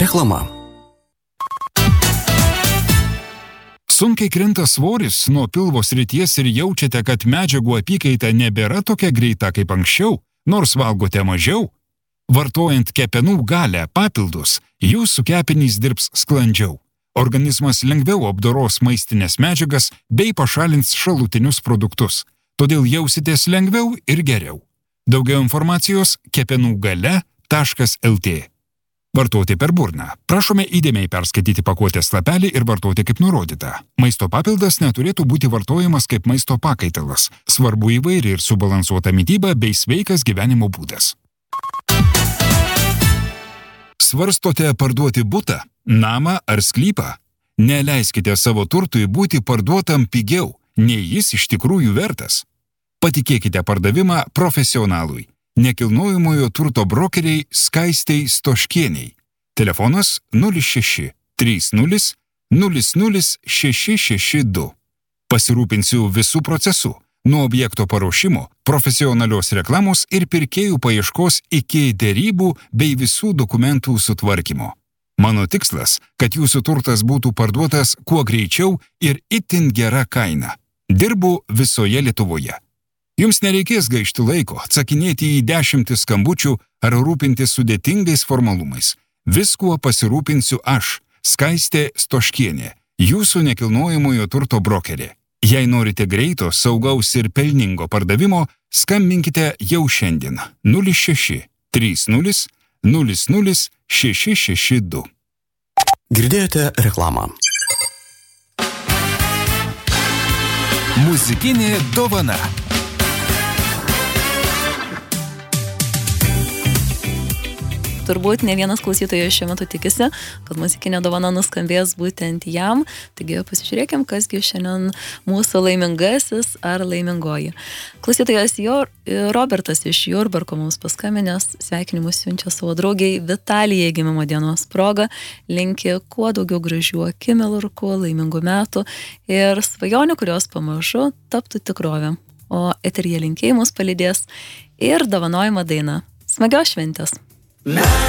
Reklama. Sunkiai krenta svoris nuo pilvo srities ir jaučiate, kad medžiagų apykaita nebėra tokia greita kaip anksčiau, nors valgote mažiau? Vartojant kepenų galę papildus, jūsų kepenys dirbs sklandžiau. Organizmas lengviau apdoros maistinės medžiagas bei pašalins šalutinius produktus, todėl jausitės lengviau ir geriau. Daugiau informacijos kepenugale.lt. Vartoti per burną. Prašome įdėmiai perskaityti pakuotės lapelį ir vartoti kaip nurodyta. Maisto papildas neturėtų būti vartojamas kaip maisto pakaitalas. Svarbu įvairi ir subalansuota mityba bei sveikas gyvenimo būdas. Svarstote parduoti butą, namą ar sklypą? Neleiskite savo turtui būti parduotam pigiau, nei jis iš tikrųjų vertas. Patikėkite pardavimą profesionalui. Nekilnojamojo turto brokeriai Skaistei Stoškieniai. Telefonas 06 30 00 662. Pasirūpinsiu visų procesų, nuo objekto paruošimo, profesionalios reklamos ir pirkėjų paieškos iki derybų bei visų dokumentų sutvarkymo. Mano tikslas, kad jūsų turtas būtų parduotas kuo greičiau ir itin gera kaina. Dirbu visoje Lietuvoje. Jums nereikės gaišti laiko, atsakinėti į 10 skambučių ar rūpintis sudėtingais formalumais. Viskuo pasirūpinsiu aš, Skaistė Stoškienė, jūsų nekilnojamojo turto brokerė. Jei norite greito, saugaus ir pelningo pardavimo, skambinkite jau šiandien 06 30 00 662. Girdėjote reklamą. Muzikinė dovana. Turbūt ne vienas klausytojas šiuo metu tikisi, kad muzikinė dovana nuskambės būtent jam. Taigi pasižiūrėkim, kasgi šiandien mūsų laimingasis ar laimingoji. Klausytojas Robertas iš Jurbarko mums paskambinęs, sveikinimus siunčia savo draugiai Vitalijai gimimo dienos proga, linki kuo daugiau gražių akimirkų, laimingų metų ir svajonių, kurios pamažu taptų tikrovę. O eteryje linkėjimus palydės ir dovanojama daina. Smagios šventės!